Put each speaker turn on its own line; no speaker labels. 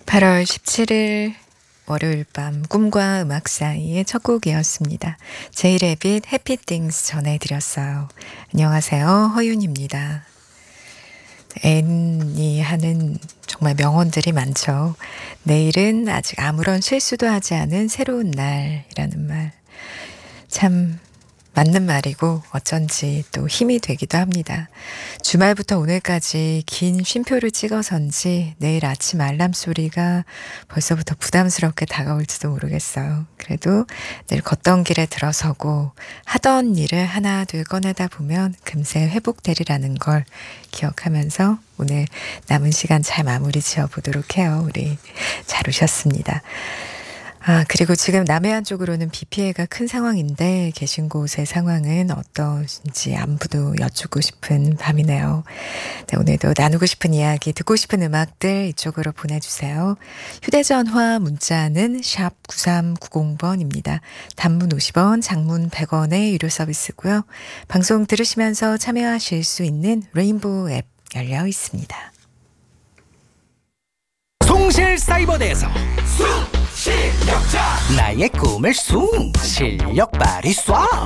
8월 17일 월요일 밤 꿈과 음악 사이의 첫 곡이었습니다. 제이레빗 해피띵스 전해드렸어요. 안녕하세요. 허윤입니다. 앤이 하는 정말 명언들이 많죠. 내일은 아직 아무런 실수도 하지 않은 새로운 날이라는 말. 참 맞는 말이고 어쩐지 또 힘이 되기도 합니다. 주말부터 오늘까지 긴 쉼표를 찍어서인지 내일 아침 알람 소리가 벌써부터 부담스럽게 다가올지도 모르겠어요. 그래도 늘 걷던 길에 들어서고 하던 일을 하나 둘 꺼내다 보면 금세 회복되리라는 걸 기억하면서 오늘 남은 시간 잘 마무리 지어보도록 해요. 우리 잘 오셨습니다. 그리고 지금 남해안 쪽으로는 비 피해가 큰 상황인데 계신 곳의 상황은 어떠신지 안부도 여쭙고 싶은 밤이네요. 네, 오늘도 나누고 싶은 이야기, 듣고 싶은 음악들 이쪽으로 보내주세요. 휴대전화 문자는 샵 9390번입니다. 단문 50원, 장문 100원의 유료 서비스고요. 방송 들으시면서 참여하실 수 있는 레인보우 앱 열려 있습니다.
송실사이버대에서 실력자 나의 꿈을 실력 발휘 쏴